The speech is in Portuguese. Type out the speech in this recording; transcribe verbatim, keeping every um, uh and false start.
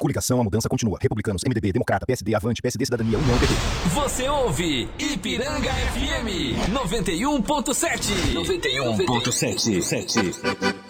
Coligação, a mudança continua. Republicanos, M D B, Democrata, P S D, Avante, P S D, Cidadania, União, P T. Você ouve Ipiranga F M noventa e um ponto sete. noventa e um ponto sete.